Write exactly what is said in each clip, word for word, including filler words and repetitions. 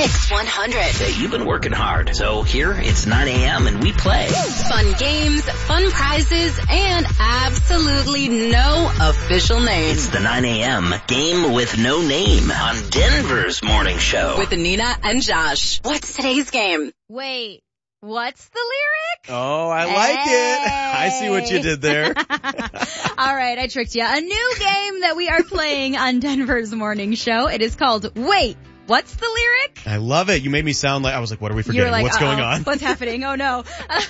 Mix one hundred. Hey, you've been working hard, so here it's nine a.m. and we play. Fun games, fun prizes, and absolutely no official name. It's the nine a.m. game with no name on Denver's morning show. With Nina and Josh. What's today's game? Wait, what's the lyric? Oh, I like Hey. it. I see what you did there. All right, I tricked you. A new game that we are playing on Denver's morning show. It is called Wait, what's the lyric? I love it. You made me sound like, I was like, what are we You forgetting? were like, What's going uh-oh, on? What's happening? Oh no.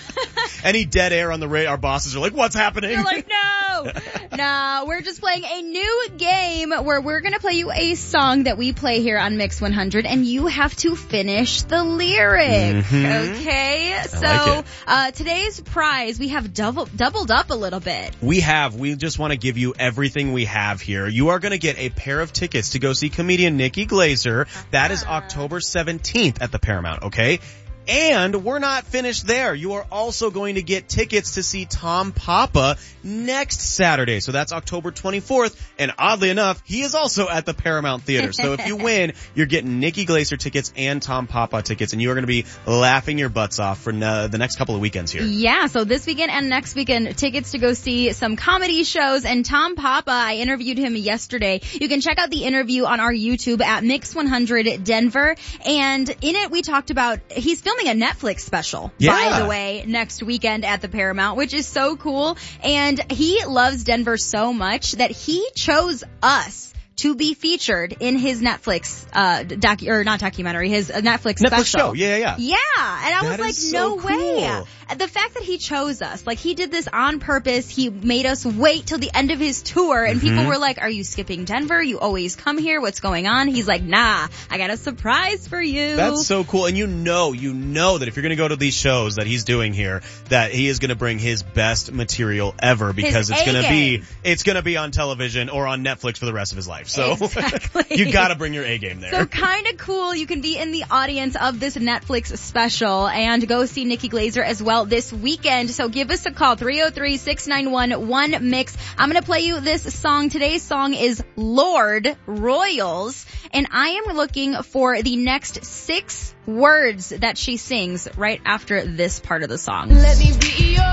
Any dead air on the radio, our bosses are like, what's happening? You're like, no. No, we're just playing a new game where we're going to play you a song that we play here on Mix one hundred, and you have to finish the lyric. Mhm. Okay? So, like it. uh, today's prize, we have double, doubled up a little bit. We have. We just want to give you everything we have here. You are going to get a pair of tickets to go see comedian Nikki Glazer. That is October seventeenth at the Paramount, okay? And we're not finished there. You are also going to get tickets to see Tom Papa next Saturday. So that's October twenty-fourth. And oddly enough, he is also at the Paramount Theater. So if you win, you're getting Nikki Glazer tickets and Tom Papa tickets. And you are going to be laughing your butts off for uh, the next couple of weekends here. Yeah, so this weekend and next weekend, tickets to go see some comedy shows. And Tom Papa, I interviewed him yesterday. You can check out the interview on our YouTube at Mix one hundred Denver. And in it, we talked about, he's filming a Netflix special, Yeah. by the way, next weekend at the Paramount, which is so cool. And he loves Denver so much that he chose us to be featured in his Netflix, uh, doc, or not documentary, his uh, Netflix, Netflix special. show. Yeah, yeah, Yeah, and I That was like, is no so way. cool. The fact that he chose us, like he did this on purpose, he made us wait till the end of his tour, and Mm-hmm. people were like, are you skipping Denver? You always come here. What's going on? He's like, nah, I got a surprise for you. That's so cool. And you know, you know that if you're going to go to these shows that he's doing here, that he is going to bring his best material ever because His it's going to A-game. be, it's going to be on television or on Netflix for the rest of his life. So Exactly. you got to bring your A game there. So kind of cool. You can be in the audience of this Netflix special and go see Nikki Glazer as well this weekend. So give us a call, three oh three, six nine one, one mix. I'm going to play you this song. Today's song is Lord Royals, and I am looking for the next six words that she sings right after this part of the song. Let me be your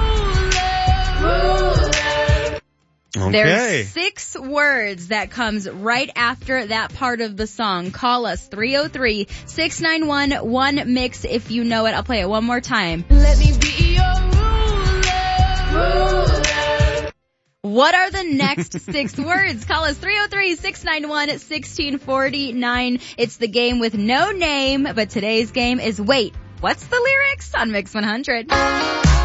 ruler. ruler. Okay. There's six words that comes right after that part of the song. Call us three oh three, six nine one, one mix if you know it. I'll play it one more time. Let me be your ruler. ruler. What are the next six words? Call us three oh three, six nine one, one six four nine. It's the game with no name, but today's game is Wait, what's the lyrics on Mix one hundred?